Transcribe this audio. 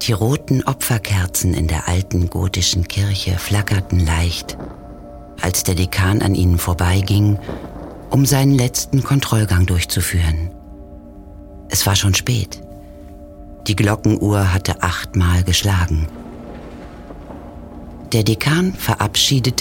Die roten Opferkerzen in der alten gotischen Kirche flackerten leicht, als der Dekan an ihnen vorbeiging, um seinen letzten Kontrollgang durchzuführen. Es war schon spät. Die Glockenuhr hatte 8-mal geschlagen. Der Dekan verabschiedete